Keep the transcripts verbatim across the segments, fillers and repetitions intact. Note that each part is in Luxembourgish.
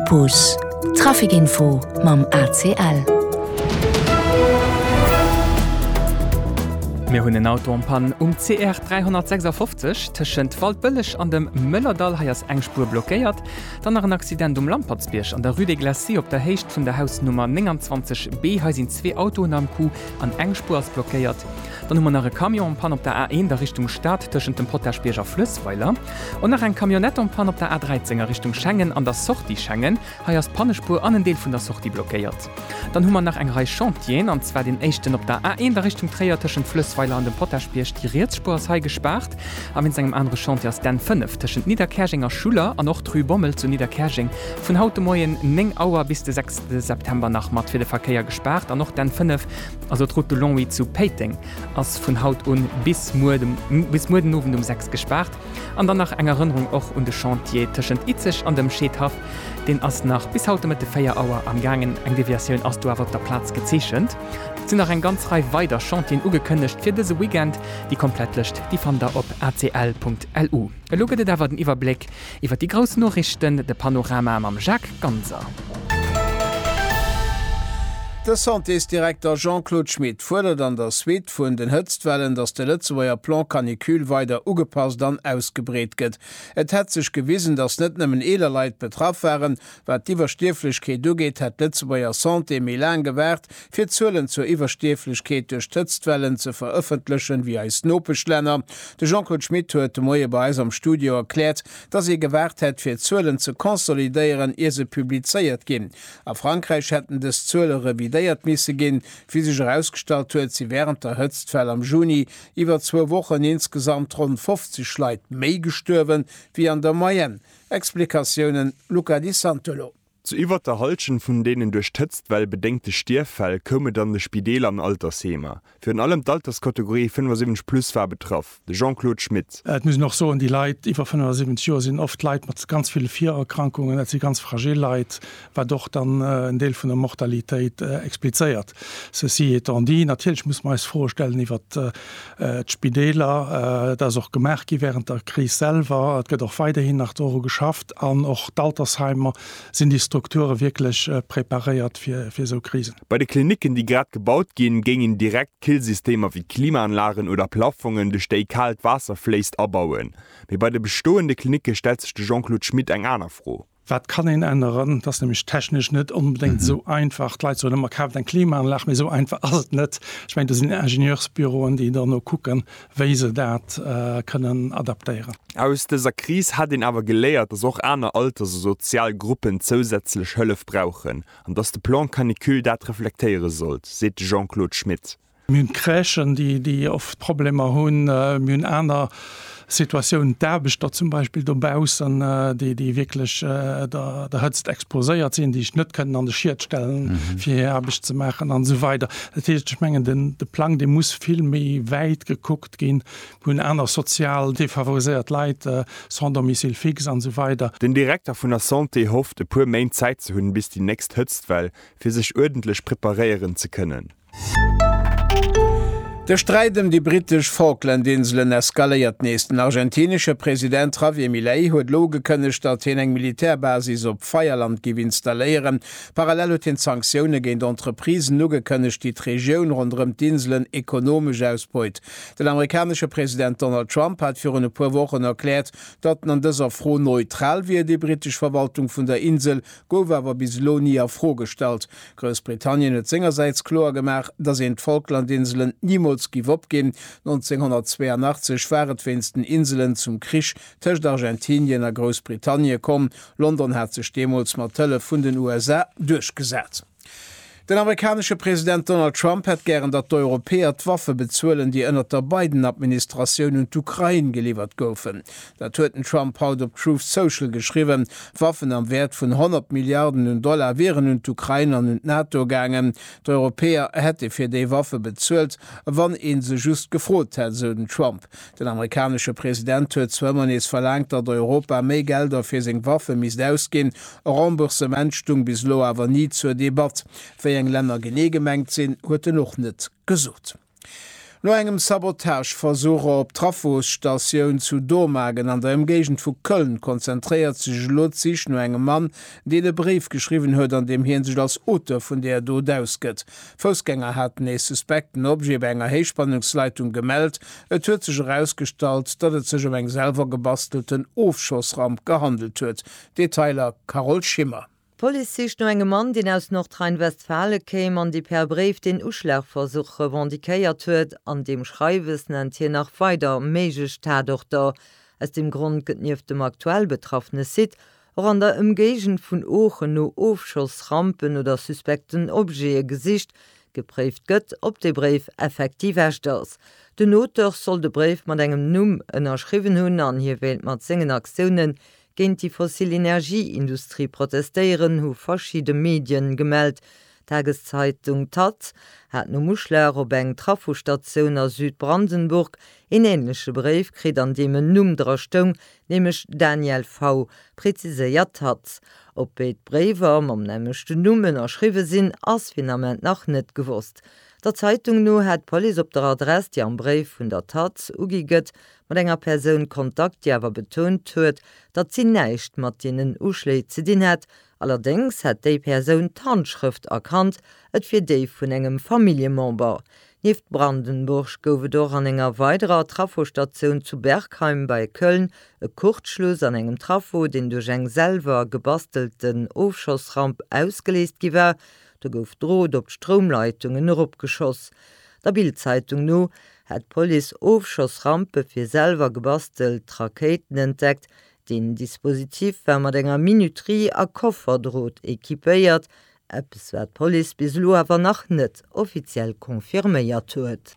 Campus. Trafikinfo mam A C L. Wir hunn den Auto am Pan um C R dreihundertsechsundfünfzig tschen Waldbëllech an dem Mëllerdal haiers engspur blockéiert, dann nach een Accident um Lampertsbierch an der Rue de Glacier op der Heicht vun der Hausnummer neunundzwanzig B hasinn zwei Autoen am Ku an Engspurs blockéiert. Dann hummer nach e Kamion am Pan op der A eins der Richtung Stadt tschen dem Potterspierger Flüssweiler und nach en Kamionett am Pan op der A dreizehn Richtung Schengen an der Sorti Schengen haiers Pannespur an den Deel vun der Sorti blockéiert. Dann hummer nach eng Reich Chantien anzwer den Echten op der A eins der Richtung Träier tschen Flüss weil er an dem Potterspiech die Reetspur hei gespart, a in segem andere Chantiers den fünf tschen Niederkerchinger Schuler an noch drü Bommel zu Niederkerching vun haute Moien neng Auer bis de sechsten September nach mat fir de Verkeier gespart, an noch den fünf also trot de Longwi zu Peiting ass vun Haut un bis Muden bis Muden nowen um sechs gespart, an dann nach enger Erinnerung och un de Chantier tschen Itzech an dem Schädhaft, den ass nach bis haute mit de Feierauer am Gangen eng Diversioun ass du awer der Platz gezeechchend. Sind nach en ganz Reihe weiter Chantien ugekënnecht fir dese Weekend, die komplett lecht, die fan der op a c l punkt l u. Gelogete dawer den Iwerblick iwwer die grossen Nachrichten de Panorama am Jacques Ganser. Der Santédirektor Jean-Claude Schmidt fordert an der Suite vun den Hëtztwellen, dats de Lëtzewoier Plan Kanikül weiter ugepasst an ausgebreet gëtt. Et hett sech gewiesen, dats net nëmmen eler Leiit betraff wären, wat d'Iwerstieflechkeet dugéet het Lëtzewoier Santé Milan gewährt, fir Zëllen zur Iwerstieflechkeet durch Hëtztwellen ze veröffentlichen wie eis Nopeschlänner. De Jean-Claude Schmidt huet de Moie bei eis am Studio erklärt, dat se gewährt het fir Zëllen ze konsolidéieren ehe se publizeiert gin. A Frankreich hätten des Zölle revidiert misse gin, wie sich herausgestellt huet, sie während der Hëtztfäll am Juni iwwer zwei Wochen insgesamt rund fünfzig Schleit méi gestürwen wie an der Mayenne. Explikationen Luca Di Santolo. Zu iwwer der Halschen vun denen durch Hëtztwell bedenkte Stierfäll komme dann de Spidel an Altershemer. Für in allem d'Alterskategorie fünfundsiebzig plus war betroff. De Jean-Claude Schmidt. Et muss noch so an die Leiit iwwer fünfundsiebzig Joer sind oft Leiit mat ganz viele Viererkrankungen, sie ganz fragil Leiit, war doch dann äh, en Deel vun der Mortalitéit äh, expliziert. Se si an die natürlich muss man es vorstellen iwwer äh, Spideler, äh, das auch gemerki während der Krise selber, et gëtt auch weiterhin nach Doro geschafft, an och d'Altersheimer sind die Strukturen wirklich äh, präpariert für, für so Krisen. Bei den Kliniken, die gerade gebaut gehen, gingen direkt Killsysteme wie Klimaanlagen oder Plaffungen durch die kalt Wasser fließt abbauen. Wie bei der bestehenden Klinik stellt sich Jean-Claude Schmidt eng aner froh. Was kann ihn ändern? Das ist nämlich technisch nicht unbedingt mhm. so einfach. Leute so, man kann den Klimaanlage mir so einfach alles nicht. Ich meine, das sind Ingenieursbüros, die da noch gucken, wie sie das äh, können adaptieren. Aus dieser Krise hat ihn aber gelehrt, dass auch andere Alters- und Sozialgruppen zusätzlich Hilfe brauchen und dass der Plan Kanikül das reflektieren soll, sagt Jean-Claude Schmidt. Wir haben Krächen, die, die oft Probleme haben, wir haben andere Situationen derbig da zum Beispiel dabausen, äh, die, die wirklich äh, da, da höchst exposiert sind, die ich nicht können an der Schild stellen, mhm. für herbig zu machen und so weiter. Das heißt, ich meine, den, der Plan, der muss viel mehr weit geguckt gehen, wo ein anderer sozial defavorisiert Leute, äh, Sondermissil fix und so weiter. Den Direktor von der Santé hofft, ein paar Monate Zeit zu haben, bis die nächste Hütztwelle für sich ordentlich präparieren zu können. Der Streit um die britisch Falklandinseln eskaliert nächsten. Argentinische Präsident Javier Milei huet lo gekënnecht, dat hin eng Militärbasis op Feierland giw installieren. Parallel hue den Sanktionen géint Entreprisen no gekënnecht, die d'Regioun rondrem d'Inseln ekonomisch ausbeut. Den amerikanische Präsident Donald Trump hat für eine paar Wochen erklärt, dat an dëser froh neutral wie die britische Verwaltung vun der Insel gouf awer bis lo nie afrostalt. Großbritannien huet singerseits klar gemacht, dat en Falklandinseln niemals giv opgin. neunzehnhundertzweiundachtzig waren d'wensten Inseln zum Krisch tëcht Argentinien a Großbritannien kom. London hat sech demals mat Tëlle vun den U S A durchgesetzt. Den amerikanische Präsident Donald Trump hat gern, dat d'Europäer d'Waffe bezuelen, die ënner der beiden Administrationen d'Ukraine geliefert goufen. Dat hueten Trump haut op Truth Social geschrieben, Waffen am Wert vun hundert Milliarden Dollar wären und Ukraine an NATO gangen. D'Europäer hätte fir déi Waffe bezuelt, wann en se just gefrot hat, so den Trump. Den amerikanische Präsident huet zwemmernees verlangt, dat Europa méi Gelder fir seg Waffe mis ausgin, a Remboursementstung bis lo awer nie zur Debatte. Eng Länder genegemengt sinn, huet er noch net gesot. No engem Sabotageversuch op Trafostationun zu Domagen an der Umgegend vu Köln konzentriert sich Lozich no engem Mann, de de Brief geschrieben huet, an dem hien sich als Autor vun der do dausket. Fußgänger hat e suspekten Obje bei enger Heichspannungsleitung gemeldt, et huet sich herausgestalt, dat et sich um eng selber gebastelten Aufschossramp gehandelt huet. Detailer Carol Schimmer. Polizist no engem Mann, den aus Nordrhein-Westfalen käm, an die per Brief den Uschlagversuch revendikéiert huet, an dem Schreiwes nennt hier nach weiter meigich Tatdoch da. Aus dem Grund gëtt nieef dem aktuell betroffene Sit, or an der Umgegend vun Ochen no Aufschossrampen oder suspekten Objee Gesicht gepräft gëtt, ob de Brief effektiv ercht ass. De Noter soll de Brief mat engem Numm ënnerschriven hunn, an hier wählt mat sengen Aktionen géint die Fossilenergieindustrie protestéieren, hu verschiedene Medien gemeldt. Tageszeitung Taz hat no Muschler op eng Trafostationun a Südbrandenburg en ähnlichsche Brief krit, an dem en Numm drer Stung, nämlich Daniel V. präziséiert hat. Ob beet Brewer mam nämlichchte Nummen erschriwe sinn ass Finament nach net gewusst. Der Zeitung no hat Poli op der Adresse die am Brief vun der Taz ugigëtt, mat enger Persoun Kontakt, die awer betont huet, dat sie neicht mat denen Uschle ze din het. Allerdings hat déi Persoun d'Handschrift erkannt, et fir déi vun engem Familienmember. Nieft Brandenburg goufe doch an enger weiterer Trafostationun zu Bergheim bei Köln e Kurzschluss an engem Trafo, den duch eng selver gebastelten Aufschossramp ausgeleest giwer. Da gouf droht op Stromleitungen opgeschoss. Der Bildzeitung no hat Poli Aufschossrampe fir selber gebastelt Raketen entdeckt, den Dispositiv wärmer enger Minuterie a Koffer droht ekipéiert, Eppes wat Poli bis lo awer nach net offiziell konfirméiert huet.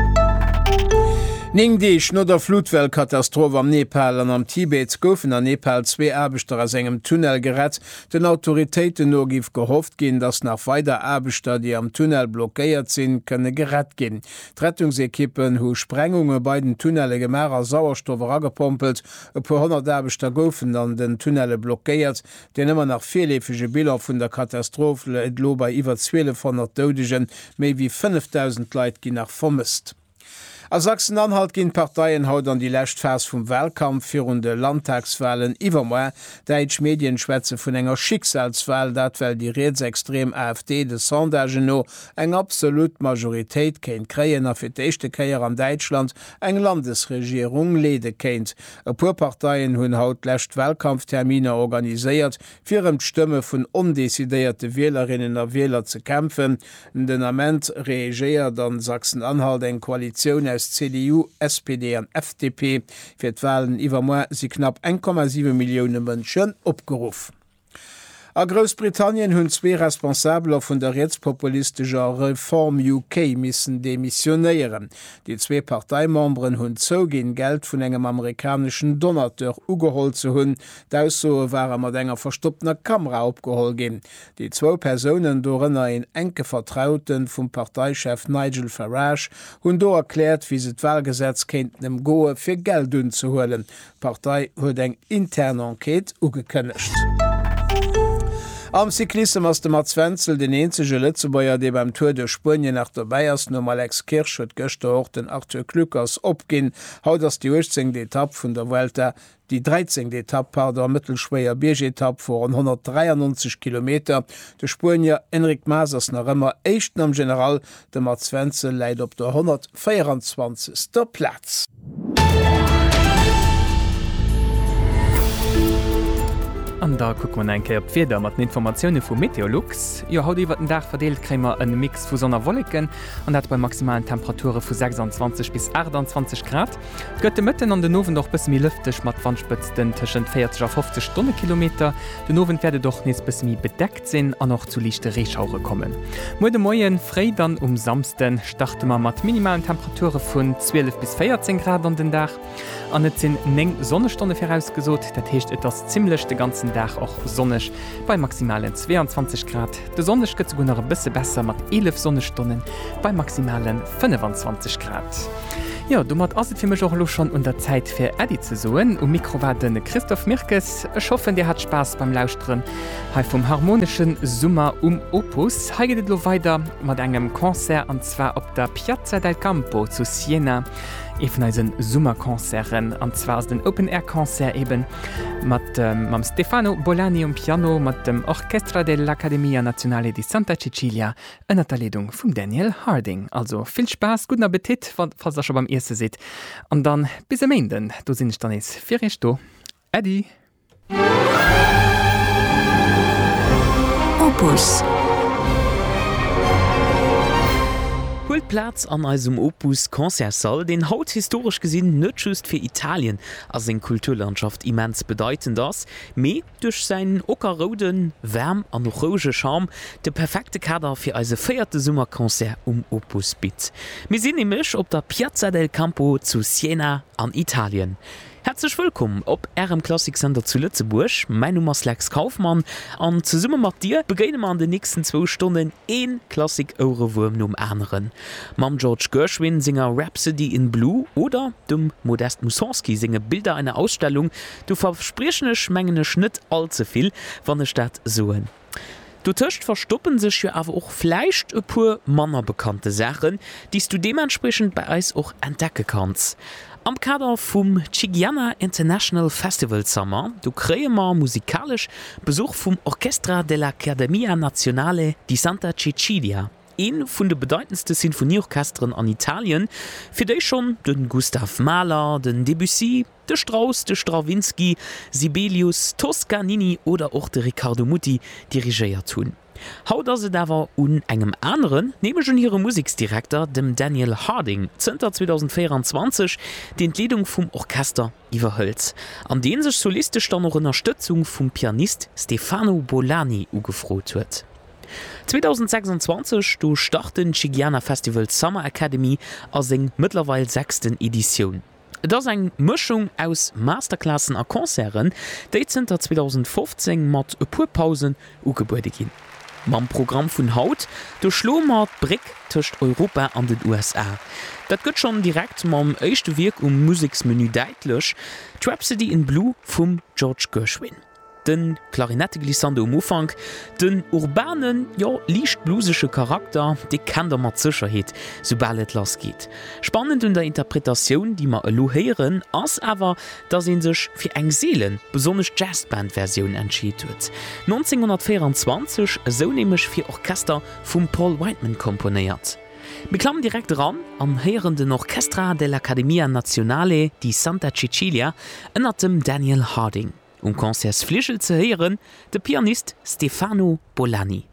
Ning Diich no der Flutwellkatastrophe am Nepal an am Tibet goufen an Nepal zwee Äbechter aus engem Tunnel gerett, den Autoritéiten no gif gehofft ginn, dats nach weider Äbechter, die am Tunnel blockéiert sinn, kënne gerett ginn. Rettungsekippen hu Sprengunge bei den Tunnelle gemärer Sauerstoff agepompelt, e pu hundert Äbechter goufen an den Tunnelle blockéiert, den immer nach vierlefege Bilder vun der Katastrophe et lo bei iwwer zwölfhundert Dodegen méi wie fünftausend Leiit ginn nach vermisst. A Sachsen-Anhalt ginn Parteiien haut an die Lächtfers vum Wahlkampf virun de Landtagswahlen iwwermoer, Deitsch Medien schwätze vun enger Schicksalswahl, dat well die Reetsextrem AfD de Sondagen no eng absolut Majoritéit kéint kreien a fir d'échte Käier an Deitschland eng Landesregierung lede kéint. E puer Parteiien hunn haut lächt Wahlkampftermine organiséiert, firem d'Stëmme vun undesidéierte Wählerinnen a Wähler ze kämpfen. Den Amment reageiert an Sachsen-Anhalt eng Koalition aus C D U, S P D an F D P fir d'Wahlen iwwermoer si knapp ein Komma sieben Millionen Mënschen opgerufen. A Großbritannien hunn zwee Responsabler vun der rechtspopulistischer Reform U K missen demissionéieren. Die zwee Parteimembren hunn zogin Geld vun engem amerikanischen Donateur ugeholt ze hunn, d'ausso waren mat enger verstoppner Kamera opgehol gin. Die zwo Personen dorënner en enke Vertrauten vum Parteichef Nigel Farage hunn do erklärt, wie se d'Wahlgesetz kenint nem Goe fir Geld dun zu hullen. Partei huet eng interne Enquete ugekënnecht. Am Cyklisten ass dem Matzwenzel den enzege Lützebäier, dei beim Tour de Spurien nach der Bayiers no Alex Kirsch huet gëchte och den Arthur Klückers opginn, haut ass die achtzehngte Etappe vun der Vuelta, die dreizehnte Etappe der mittelschwéier Biergetapp vor hundertdreiundneunzig Kilometer. De Spurier Enric Masers nach ëmmer échten am General, de Matzwenzel leiit op der hundertvierundzwanzigste Platz. An da guck man enke op Feder mat Informationoune vu Meteorlux. Jo haut iwwer den Dach verdeelt krémer en Mix vu sonner Wolken an dat bei maximalen Temperature vu sechsundzwanzig bis achtundzwanzig Grad. Gëtt de Mëtten an den Nowen doch bis mi lüftech mat Wandspëtzten tschen vierzig a fünfzig Stundenkilometer. Den Nowen werde doch nes bis mi bedeckt sinn an noch zu lichte Reeschaure kommen. Mo de Moien fré dann um samsten starte man mat minimalen Temperature vun zwölf bis vierzehn Grad an den Dach. An net sinn neng Sonnestunde vorausgesot, dat heescht et das ziemlichlech de ganzen Dach auch sonnech bei maximalen zweiundzwanzig Grad. De Sonnech gëtt gonner bisse besser mat elf Sonnestunden bei maximalen fünfundzwanzig Grad. Ja, du mat as firmech auch schon un der Zeit fir Eddie ze soen. Um Mikro war den Christoph Mirkes. Ich hoffe, dir hat Spaß beim Lauschtren. Hei vom harmonischen Summer um Opus. Heiget lo weiter mat engem Konzert an zwar op der Piazza del Campo zu Siena. Even als een Summerkonzeren, an zwar als den Open-Air-Konzert eben mit ähm, Stefano Bolani am Piano, mit dem Orchestra dell'Accademia Nazionale di Santa Cecilia, einer Leitung von Daniel Harding. Also viel Spaß, guten Appetit, falls ihr schon beim ersten seid. Und dann bis am Ende, du sind ich dann jetzt für euch da. Eddie. Opus. Holt Platz an eisem Opus Konzertsaal, den haut historisch gesinn net just fir Italien as eng Kulturlandschaft immens bedeutend ass, me durch seinen ockerroden, wärm an noch rouge Charme de perfekte Kader fir eise feierte Summerkonzert um Opus bit. Mi sinn nämlich op der Piazza del Campo zu Siena an Italien. Herzlich willkommen op Rm Klassiksender zu Lützeburg. Mein Name ist Lex Kaufmann an zu Summe mit dir beginnen wir an den nächsten zwei Stunden ein Klassik-Eurowurm um anderen. Mam George Gershwin singer Rhapsody in Blue oder dem Modest Mussorgsky singe Bilder einer Ausstellung. Du versprichst mengene Schnitt allzu viel von der Stadt soen. Du töcht verstoppen sich ja aber auch vielleicht ein paar Männer bekannte Sachen, die du dementsprechend bei uns auch entdecken kannst. Am Kader vum Chigiana International Festival Summer, du kreimer musikalisch Besuch vum Orchestra dell'Accademia Nazionale di Santa Cecilia. Een vun de bedeutendste Sinfonieorchestern an Italien, fir déi schon den Gustav Mahler, den Debussy, de Strauss, de Stravinsky, Sibelius, Toscanini oder auch de Riccardo Muti dirigiiert hunn. Haut se dawer un engem anderen, nehme schon ihre Musiksdirektor, dem Daniel Harding, Zter zwanzig vierundzwanzig, die Entledung vum Orchester iwwerhëlz, an den sech solistisch dann noch Unterstützung vum Pianist Stefano Bolani ugefrot huet. zwanzig sechsundzwanzig du starten Chigiana Festival Summer Academy as eng mittlerweile sechsten Edition. Das eng Mischung aus Masterklassen a Konzeren, déi Zter zwanzig fünfzehn mat e puer Pausen ugebuerde ginn. Mam Programm vun Haut, du schlo mat Brick töcht Europa an den U S A. Dat gëtt schon direkt mam eischchte Wirk um Musiksmenü deitlech, Rhapsody in Blue vum George Gershwin. Den Klarinetteglissande um Ufang, den urbanen, ja liicht blusesche Charakter, de kann der mat Sicherheet, sobald et lass geht. Spannend in der Interpretation, die ma elo heieren, ass awer, da se sech fir eng Seelen besonnech Jazzband-Version entschied huet. neunzehnhundertvierundzwanzig so nämlich fir Orchester vum Paul Whiteman komponiert. Wir klammen direkt ran am heierenden Orchestra dell'Accademia Nazionale di Santa Cecilia ënner dem Daniel Harding. Um Konzertsflichel ze heieren, de Pianist Stefano Bolani.